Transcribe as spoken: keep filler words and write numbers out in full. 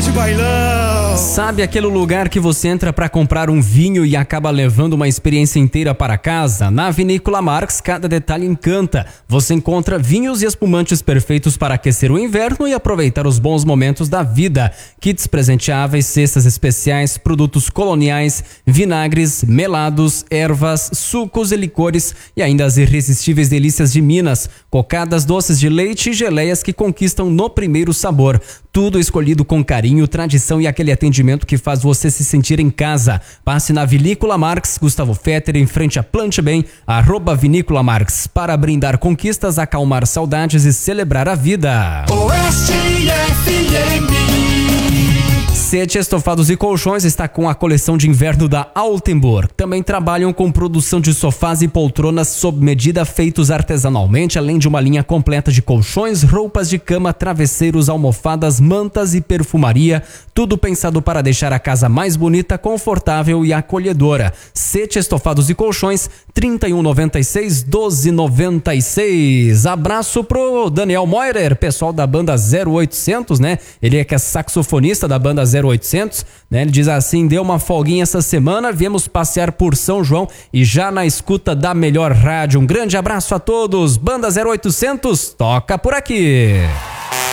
esse bailão. Sabe aquele lugar que você entra para comprar um vinho e acaba levando uma experiência inteira para casa? Na Vinícola Marx, cada detalhe encanta. Você encontra vinhos e espumantes perfeitos para aquecer o inverno e aproveitar os bons momentos da vida. Kits presenteáveis, cestas especiais, produtos coloniais, vinagres, melados, ervas, sucos e licores e ainda as irresistíveis delícias de Minas, cocadas, doces de leite e geleias que conquistam no primeiro sabor. Tudo escolhido com carinho, tradição e aquele atendimento que faz você se sentir em casa. Passe na Vinícola Marx, Gustavo Fetter, em frente a Plante Bem, arroba Vinícola Marx, para brindar conquistas, acalmar saudades e celebrar a vida. Oeste F M. Sete Estofados e Colchões está com a coleção de inverno da Altenburg. Também trabalham com produção de sofás e poltronas sob medida feitos artesanalmente, além de uma linha completa de colchões, roupas de cama, travesseiros, almofadas, mantas e perfumaria. Tudo pensado para deixar a casa mais bonita, confortável e acolhedora. Sete Estofados e Colchões, trinta e um noventa e seis, doze noventa e seis. Abraço pro Daniel Moirer, pessoal da banda zero oitocentos, né? Ele é que é saxofonista da banda zero oitocentos, né? Ele diz assim: deu uma folguinha essa semana, viemos passear por São João e já na escuta da melhor rádio. Um grande abraço a todos. Banda zero oitocentos, toca por aqui.